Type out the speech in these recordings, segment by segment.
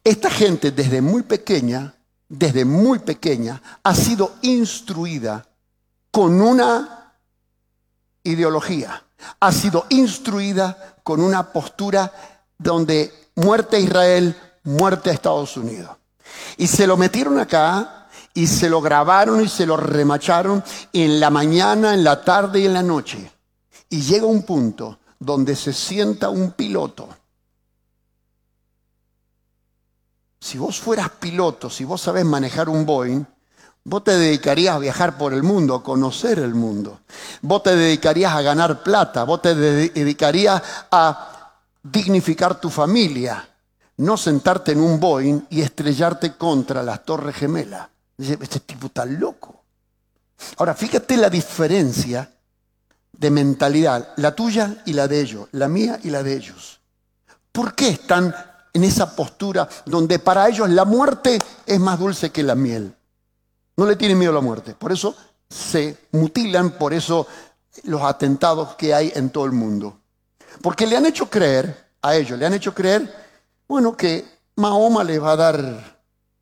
Esta gente desde muy pequeña, ha sido instruida con una ideología, ha sido instruida con una postura donde muerte a Israel, muerte a Estados Unidos. Y se lo metieron acá y se lo grabaron y se lo remacharon en la mañana, en la tarde y en la noche. Y llega un punto donde se sienta un piloto. Si vos fueras piloto, si vos sabés manejar un Boeing, vos te dedicarías a viajar por el mundo, a conocer el mundo. Vos te dedicarías a ganar plata, vos te dedicarías a dignificar tu familia. No sentarte en un Boeing y estrellarte contra las Torres Gemelas. Este tipo está loco. Ahora, fíjate la diferencia de mentalidad, la tuya y la de ellos, la mía y la de ellos. ¿Por qué están en esa postura donde para ellos la muerte es más dulce que la miel? No le tienen miedo a la muerte, por eso se mutilan, por eso los atentados que hay en todo el mundo. Porque le han hecho creer, a ellos le han hecho creer, bueno, que Mahoma les va a dar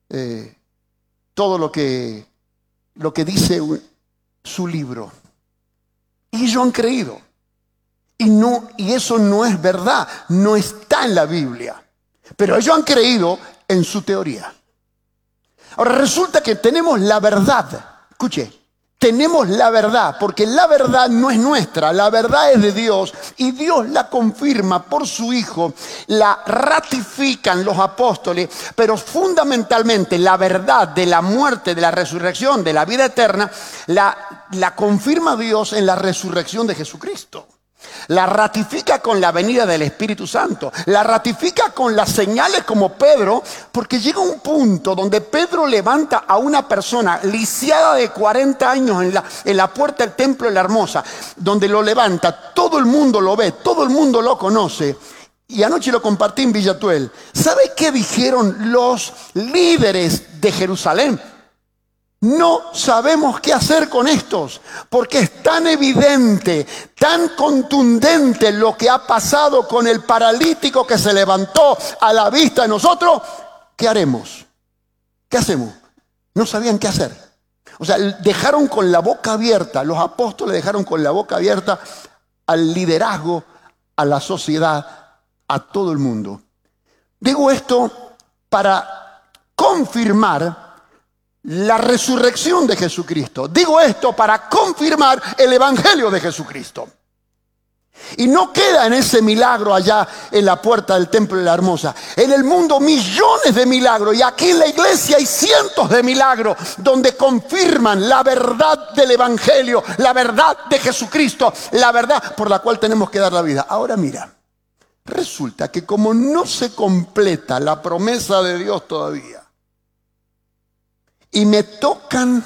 todo lo que dice su libro. Y ellos han creído. Y eso no es verdad, no está en la Biblia. Pero ellos han creído en su teoría. Ahora resulta que tenemos la verdad. Escuche, tenemos la verdad, porque la verdad no es nuestra, la verdad es de Dios y Dios la confirma por su Hijo, la ratifican los apóstoles, pero fundamentalmente la verdad de la muerte, de la resurrección, de la vida eterna, la confirma Dios en la resurrección de Jesucristo. La ratifica con la venida del Espíritu Santo. La ratifica con las señales como Pedro, porque llega un punto donde Pedro levanta a una persona lisiada de 40 años en la puerta del templo de la Hermosa, donde lo levanta, todo el mundo lo ve, todo el mundo lo conoce. Y anoche lo compartí en Villatuel. ¿Sabe qué dijeron los líderes de Jerusalén? No sabemos qué hacer con estos, porque es tan evidente, tan contundente lo que ha pasado con el paralítico que se levantó a la vista de nosotros. ¿Qué haremos? ¿Qué hacemos? No sabían qué hacer. O sea, dejaron con la boca abierta, los apóstoles dejaron con la boca abierta al liderazgo, a la sociedad, a todo el mundo. Digo esto para confirmar la resurrección de Jesucristo. Digo esto para confirmar el evangelio de Jesucristo. Y no queda en ese milagro allá en la puerta del templo de la Hermosa. En el mundo millones de milagros, y aquí en la iglesia hay cientos de milagros donde confirman la verdad del evangelio, la verdad de Jesucristo, la verdad por la cual tenemos que dar la vida. Ahora mira, resulta que como no se completa la promesa de Dios todavía, y me tocan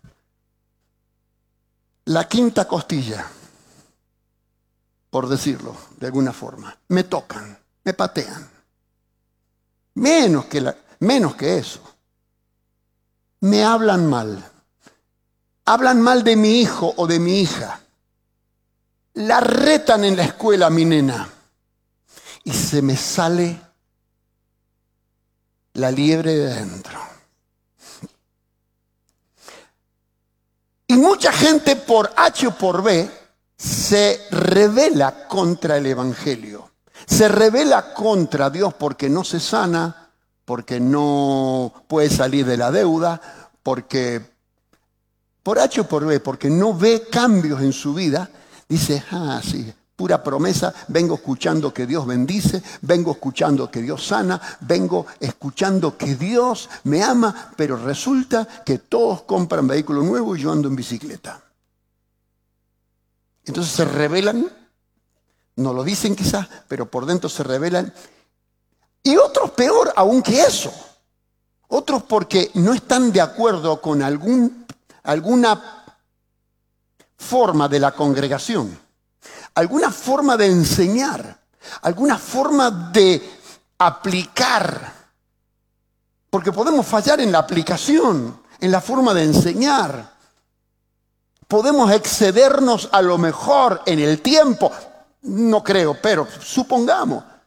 la quinta costilla, por decirlo de alguna forma. Me tocan, me patean. Menos que eso. Me hablan mal. Hablan mal de mi hijo o de mi hija. La retan en la escuela, mi nena. Y se me sale la liebre de adentro. Y mucha gente por H o por B se rebela contra el evangelio. Se rebela contra Dios porque no se sana, porque no puede salir de la deuda, porque por H o por B, porque no ve cambios en su vida. Dice, sí, pura promesa, vengo escuchando que Dios bendice, vengo escuchando que Dios sana, vengo escuchando que Dios me ama, pero resulta que todos compran vehículos nuevos y yo ando en bicicleta. Entonces se rebelan, no lo dicen quizás, pero por dentro se rebelan. Y otros peor aún que eso, otros porque no están de acuerdo con alguna forma de la congregación, alguna forma de enseñar, alguna forma de aplicar. Porque podemos fallar en la aplicación, en la forma de enseñar. Podemos excedernos a lo mejor en el tiempo. No creo, pero supongamos.